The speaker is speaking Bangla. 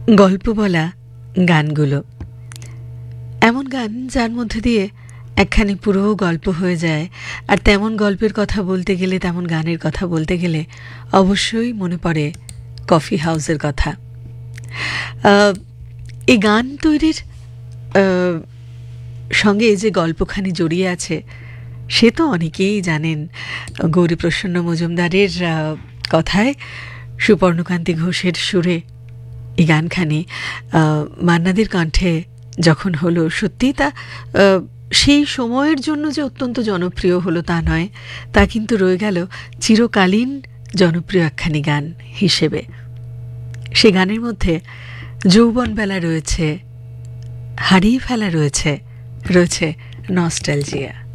গল্প বলা গানগুলো এমন গান যার মধ্যে দিয়ে একখানি পুরো গল্প হয়ে যায়। আর তেমন গল্পের কথা বলতে গেলে, তেমন গানের কথা বলতে গেলে অবশ্যই মনে পড়ে কফি হাউসের কথা। এই গান তৈরির সঙ্গে যে গল্পখানি জড়িয়ে আছে সে তো অনেকেই জানেন। গৌরীপ্রসন্ন মজুমদারের কথায়, সুপর্ণকান্তি ঘোষের সুরে এই গানখানি মান্নাদের কণ্ঠে যখন হলো, সত্যি তা সেই সময়ের জন্য যে অত্যন্ত জনপ্রিয় হলো তা নয়, তা কিন্তু রয়ে গেল চিরকালীন জনপ্রিয় একখানি গান হিসেবে। সে গানের মধ্যে যৌবনবেলা রয়েছে, হারিয়ে ফেলা রয়েছে, রয়েছে নস্টালজিয়া।